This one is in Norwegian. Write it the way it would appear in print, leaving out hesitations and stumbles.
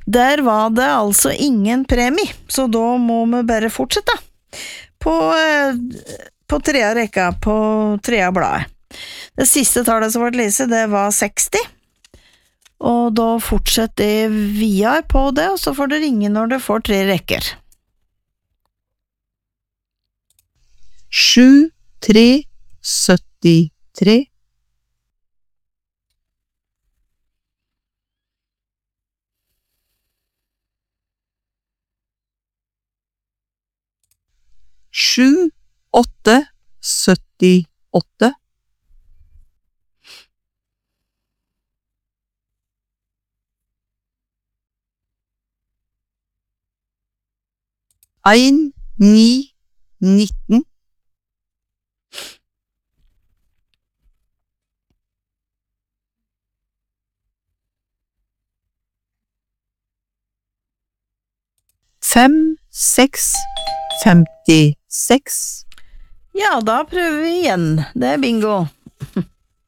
Der var det altså ingen premie, så da må vi bare fortsette. På tredje rekka, på tredje bladet. Det siste tallet som ble lest, det var 60. Og da fortsetter det videre på det, og så får det ringe når det får 3 rekker. 7, 3, 73. 7, 8, 78. 1, 9, 19. 5, 6, 56. Ja, da prøver vi igjen. Det er bingo.